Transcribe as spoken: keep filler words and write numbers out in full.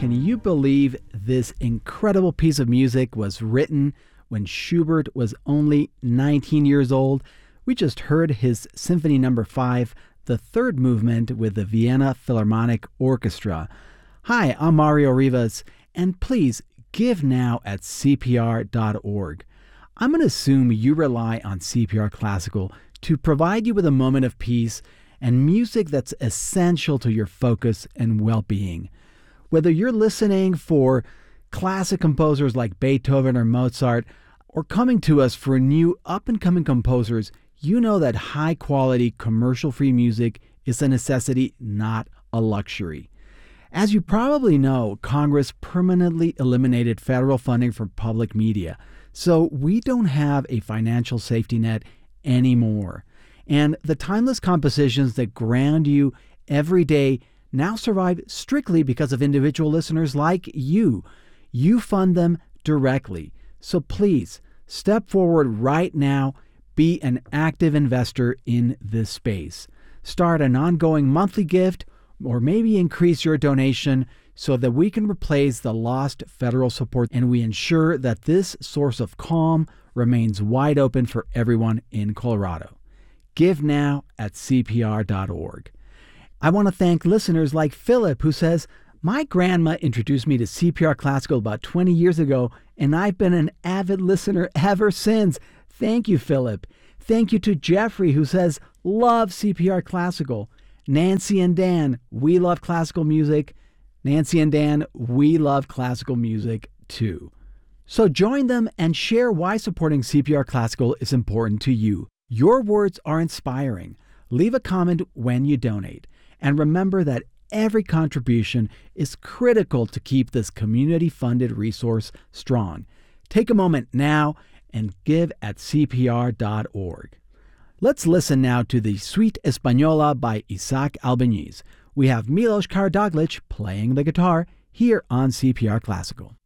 Can you believe this incredible piece of music was written when Schubert was only nineteen years old? We just heard his Symphony Number five, the third movement with the Vienna Philharmonic Orchestra. Hi, I'm Mario Rivas, and please give now at C P R dot org. I'm going to assume you rely on C P R Classical to provide you with a moment of peace and music that's essential to your focus and well-being. Whether you're listening for classic composers like Beethoven or Mozart, or coming to us for new up-and-coming composers, you know that high-quality, commercial-free music is a necessity, not a luxury. As you probably know, Congress permanently eliminated federal funding for public media, so we don't have a financial safety net anymore. And the timeless compositions that ground you every day now survive strictly because of individual listeners like you. You fund them directly. So please, step forward right now. Be an active investor in this space. Start an ongoing monthly gift or maybe increase your donation so that we can replace the lost federal support and we ensure that this source of calm remains wide open for everyone in Colorado. Give now at C P R dot org. I want to thank listeners like Philip, who says, my grandma introduced me to C P R Classical about twenty years ago, and I've been an avid listener ever since. Thank you, Philip. Thank you to Jeffrey, who says, love C P R Classical. Nancy and Dan, we love classical music. Nancy and Dan, we love classical music too. So join them and share why supporting C P R Classical is important to you. Your words are inspiring. Leave a comment when you donate. And remember that every contribution is critical to keep this community-funded resource strong. Take a moment now and give at C P R dot org. Let's listen now to the Suite Española by Isaac Albeniz. We have Milos Karadoglic playing the guitar here on C P R Classical.